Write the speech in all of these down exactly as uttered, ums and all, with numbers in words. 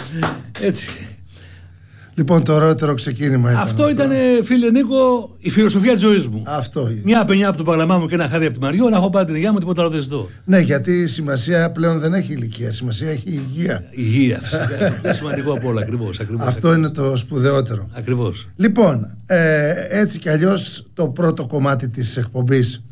Έτσι. Λοιπόν, το ωραιότερο ξεκίνημα ήταν. Αυτό, αυτό ήταν, φίλε Νίκο, η φιλοσοφία της ζωής μου. Αυτό είναι. Μια πενιά από τον Παγλαμά μου και ένα χάδι από τη Μαριό, να έχω πάντα την υγεία μου, τίποτα άλλο δεν ζητώ. Ναι, γιατί η σημασία πλέον δεν έχει ηλικία, σημασία έχει υγεία. Υγεία, φυσικά. Είναι σημαντικό από όλα, ακριβώς. ακριβώς Αυτό ακριβώς. Είναι το σπουδαιότερο. Ακριβώς. Λοιπόν, ε, έτσι κι αλλιώς το πρώτο κομμάτι της εκπομπής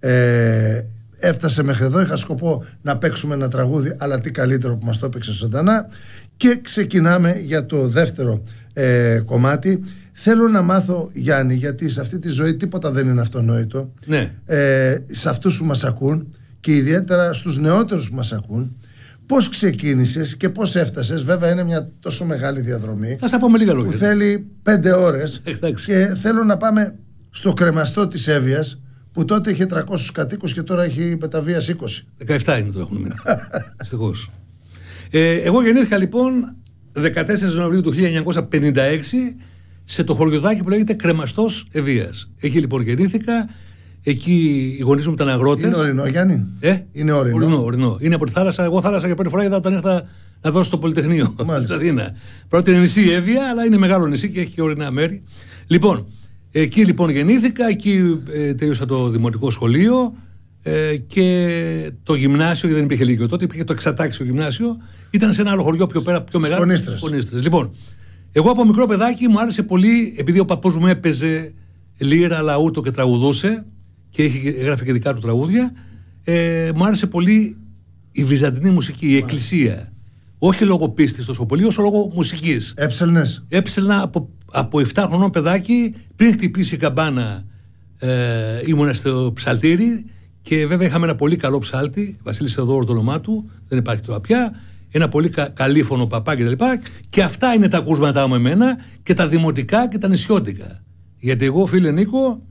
ε, έφτασε μέχρι εδώ. Είχα σκοπό να παίξουμε ένα τραγούδι, αλλά τι καλύτερο που μας το έπαιξε ζωντανά. Και ξεκινάμε για το δεύτερο ε, κομμάτι. Θέλω να μάθω, Γιάννη, γιατί σε αυτή τη ζωή τίποτα δεν είναι αυτονόητο. Ναι. Ε, σε αυτούς που μας ακούν και ιδιαίτερα στους νεότερους που μας ακούν, πώς ξεκίνησες και πώς έφτασες. Βέβαια είναι μια τόσο μεγάλη διαδρομή. Θα σας πω με λίγα λόγια. Που θέλει πέντε ώρες. Και θέλω να πάμε στο κρεμαστό της Εύβοιας, που τότε είχε τριακόσιους κατοίκους και τώρα έχει Πεταβίας είκοσι. δεκαεπτά είναι τώρα έχουν μείνει. Δυστυχώς. Ε, εγώ γεννήθηκα λοιπόν δεκατέσσερις Νοεμβρίου του χίλια εννιακόσια πενήντα έξι σε το χωριουδάκι που λέγεται Κρεμαστός Εββίας. Εκεί λοιπόν γεννήθηκα. Εκεί οι γονείς μου ήταν αγρότες. Είναι ορεινό, Γιάννη. Ε? Είναι ορεινό. ορεινό, ορεινό. Είναι από τη θάλασσα. Εγώ θάλασσα για πρώτη φορά είδα όταν ήρθα να δώσω στο Πολυτεχνείο στην Αθήνα. Πρώτη είναι νησί η Εύβοια, αλλά είναι μεγάλο νησί και έχει και ορεινά μέρη. Λοιπόν, εκεί λοιπόν γεννήθηκα. Εκεί ε, τέλειωσα το δημοτικό σχολείο. Ε, και το γυμνάσιο, γιατί δεν υπήρχε λύκειο τότε, υπήρχε το εξατάξιο γυμνάσιο. Ήταν σε ένα άλλο χωριό πιο πέρα, πιο μεγάλο. Σκονίστρες. Λοιπόν, εγώ από μικρό παιδάκι μου άρεσε πολύ, επειδή ο παππούς μου έπαιζε λύρα, λαούτο και τραγουδούσε και είχε, έγραφε και δικά του τραγούδια. Ε, μου άρεσε πολύ η βυζαντινή μουσική, η εκκλησία. Όχι λόγω πίστης τόσο πολύ, όσο λόγω μουσικής. Έψελνες. Έψελνα από, από επτά χρονών παιδάκι, πριν χτυπήσει η καμπάνα, ε, ήμουνα στο ψαλτήρι. Και βέβαια είχαμε ένα πολύ καλό ψάλτη, Βασίλης Θεοδόρου το όνομά του, δεν υπάρχει τώρα πια. Ένα πολύ κα, καλήφωνο παπά κτλ. Και, και αυτά είναι τα ακούσματά μου εμένα και τα δημοτικά και τα νησιώτικα. Γιατί εγώ, φίλε Νίκο,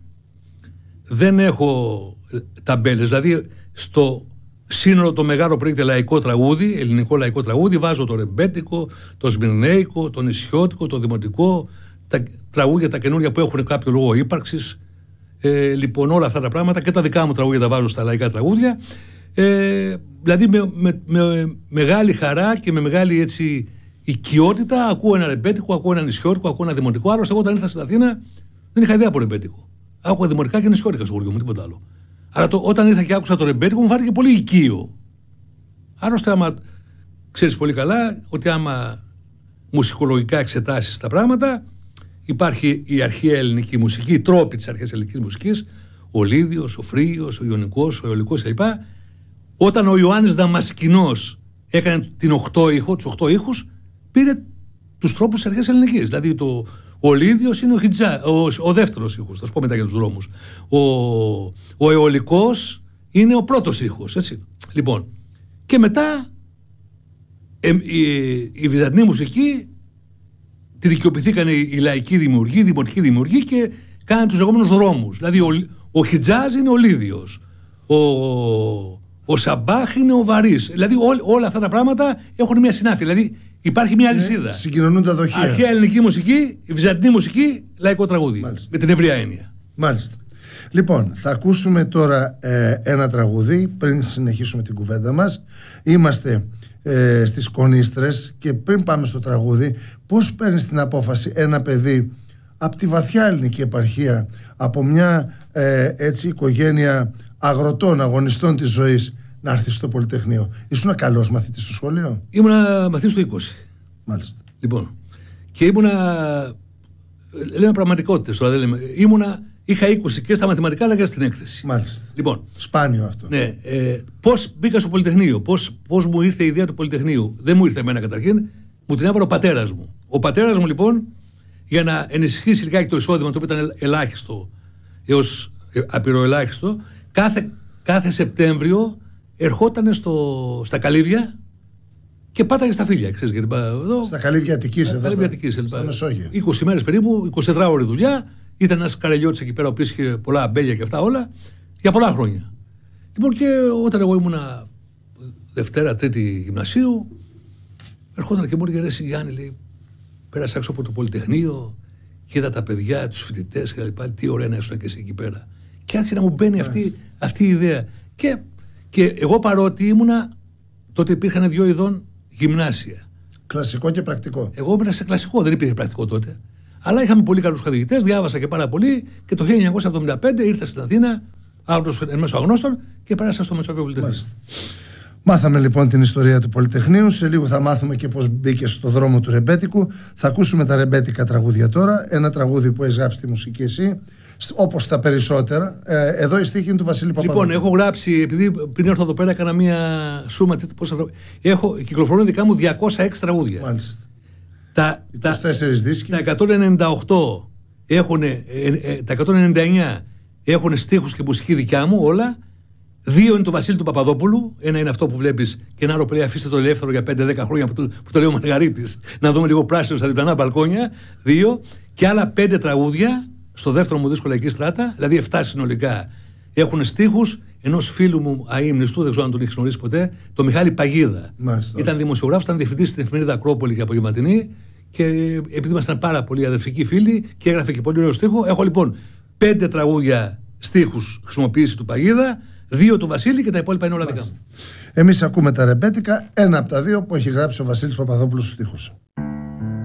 δεν έχω ταμπέλες. Δηλαδή, στο σύνολο το μεγάλο πρόκειται λαϊκό τραγούδι, ελληνικό λαϊκό τραγούδι, βάζω το ρεμπέτικο, το σμυρνέικο, το νησιώτικο, το δημοτικό, τα τραγούδια τα καινούργια που έχουν κάποιο λόγο ύπαρξης. Ε, λοιπόν, όλα αυτά τα πράγματα και τα δικά μου τραγούδια τα βάζω στα λαϊκά τραγούδια. Ε, δηλαδή, με, με, με μεγάλη χαρά και με μεγάλη έτσι οικειότητα ακούω ένα ρεμπέτικο, ακούω ένα νησιώτικο, ακούω ένα δημοτικό. Άλλωστε, εγώ όταν ήρθα στην Αθήνα δεν είχα ιδέα από ρεμπέτικο. Άκουγα δημοτικά και νησιώτικα στο χωριό μου, τίποτα άλλο. Αλλά το, όταν ήρθα και άκουσα το ρεμπέτικο, μου φάνηκε πολύ οικείο. Άλλωστε, άμα ξέρεις πολύ καλά ότι άμα μουσικολογικά εξετάσεις τα πράγματα. Υπάρχει η αρχαία ελληνική μουσική, οι τρόποι της αρχαίας ελληνικής μουσικής, ο Λίδιος, ο Φρύγιος, ο Ιωνικός, ο Αιωλικός κλπ. Όταν ο Ιωάννης Δαμασκηνός έκανε την οχτώ ήχο, τους οχτώ ήχους, πήρε τους τρόπους της αρχαίας ελληνικής. Δηλαδή το, ο Λίδιος είναι ο, χιτζά, ο, ο δεύτερος ήχος, θα σου πω μετά για τους δρόμους. Ο, ο Αιωλικός είναι ο πρώτος ήχος, έτσι. Λοιπόν, και μετά ε, η, η βυζαντινή μουσική τη δικαιοποιηθήκαν οι, οι λαϊκοί δημιουργοί, οι δημοτικοί δημιουργοί και κάνανε τους λεγόμενους δρόμους. Δηλαδή ο, ο Χιτζάζ είναι ο Λίδιος, ο, ο Σαμπάχ είναι ο Βαρύς. Δηλαδή ό, όλα αυτά τα πράγματα έχουν μια συνάφεια. Δηλαδή υπάρχει μια αλυσίδα. Ε, συγκοινωνούν τα δοχεία. Αρχαία ελληνική μουσική, η βυζαντινή μουσική, λαϊκό τραγούδι. Μάλιστα. Με την ευρεία έννοια. Μάλιστα. Λοιπόν, θα ακούσουμε τώρα ε, ένα τραγούδι πριν συνεχίσουμε την κουβέντα μας. Είμαστε ε, στις Κονίστρες και πριν πάμε στο τραγούδι, πώς παίρνεις την απόφαση ένα παιδί από τη βαθιά ελληνική επαρχία, από μια ε, έτσι οικογένεια αγροτών, αγωνιστών της ζωής, να έρθεις στο Πολυτεχνείο? Ήσουν καλός μαθητής στο σχολείο? Ήμουνα μαθητής στο είκοσι. Μάλιστα. Λοιπόν, και ήμουνα, λέμε πραγματικότητες τώρα, δεν λέμε, ήμουνα, είχα είκοσι και στα μαθηματικά αλλά και στην έκθεση. Μάλιστα. Λοιπόν, σπάνιο αυτό. Ναι, ε, πώς μπήκα στο Πολυτεχνείο, πώς, πώς μου ήρθε η ιδέα του Πολυτεχνείου? Δεν μου ήρθε εμένα καταρχήν, μου την έβαλε ο πατέρας μου. Ο πατέρας μου λοιπόν, για να ενισχύσει λιγάκι το εισόδημα, το οποίο ήταν ελάχιστο έως απειροελάχιστο, κάθε, κάθε Σεπτέμβριο ερχόταν στο, στα Καλύβια και πάταγε στα φίλια. Ξέρεις, γιατί, εδώ, στα Καλύβια Αττικής, εδώ, Καλύβια Αττικής, στα, στα Μεσόγειο. είκοσι μέρες περίπου, εικοσιτετράωρη δουλειά. Ήταν ένας καρελιώτης εκεί πέρα, ο οποίος είχε πολλά αμπέλια και αυτά όλα, για πολλά χρόνια. Λοιπόν, και όταν εγώ ήμουνα Δευτέρα, Τρίτη γυμνασίου, ερχόταν και μου έλεγε: «Ρε Γιάννη, λέει, πέρασα έξω από το Πολυτεχνείο και είδα τα παιδιά, τους φοιτητές και τα λοιπά. Τι ωραία να ήσουν και εσύ εκεί πέρα». Και άρχισε να μου μπαίνει αυτή, αυτή η ιδέα. Και, και εγώ, παρότι ήμουνα, τότε υπήρχαν δύο ειδών γυμνάσια. Κλασικό και πρακτικό. Εγώ ήμουν σε κλασικό, δεν υπήρχε πρακτικό τότε. Αλλά είχαμε πολύ καλούς καθηγητές, διάβασα και πάρα πολύ και το χίλια εννιακόσια εβδομήντα πέντε ήρθα στην Αθήνα, άλλος εν μέσω αγνώστων και πέρασα στο Μετσόβιο Πολυτεχνείο. Μάθαμε λοιπόν την ιστορία του Πολυτεχνείου. Σε λίγο θα μάθουμε και πώς μπήκε στο δρόμο του ρεμπέτικου. Θα ακούσουμε τα ρεμπέτικα τραγούδια τώρα. Ένα τραγούδι που έχεις γράψει τη μουσική εσύ, όπως τα περισσότερα. Ε, εδώ η στίχη είναι του Βασίλη Παπαδόπουλου. Λοιπόν, έχω γράψει, επειδή πριν έρθω εδώ πέρα έκανα μία σούμα. Πώς έχω κυκλοφορούν δικά μου διακόσια έξι τραγούδια. Μάλιστα. Τα, είκοσι τέσσερις δίσκοι. Τα εκατόν ενενήντα οκτώ έχουν, ε, ε, τα εκατόν ενενήντα εννέα έχουν στίχους και μουσική δικιά μου όλα. Δύο είναι του Βασίλη του Παπαδόπουλου. Ένα είναι αυτό που βλέπεις και ένα άλλο που λέει αφήστε το ελεύθερο για πέντε δέκα χρόνια που το, που το λέει ο Μαργαρίτης. Να δούμε λίγο πράσινο στα διπλανά μπαλκόνια. Δύο. Και άλλα πέντε τραγούδια στο δεύτερο μου δίσκο Λαϊκή Στράτα, δηλαδή εφτά συνολικά, έχουν στίχους ενός φίλου μου αείμνηστου, δεν ξέρω αν τον έχει γνωρίσει ποτέ, το Μιχάλη Παγίδα. Μάλιστα. Ήταν δημοσιογράφος, ήταν διευθυντής στην εφημερίδα Ακρόπολη και Απογευματινή. Και επειδή ήμασταν πάρα πολλοί αδερφικοί φίλοι και έγραφε και πολύ ωραίο στίχο, έχω λοιπόν πέντε τραγούδια στίχους χρησιμοποίηση του Παγίδα, δύο του Βασίλη και τα υπόλοιπα είναι όλα δικά μου. Εμείς ακούμε τα ρεμπέτικα, ένα από τα δύο που έχει γράψει ο Βασίλης Παπαδόπουλος στους στίχους.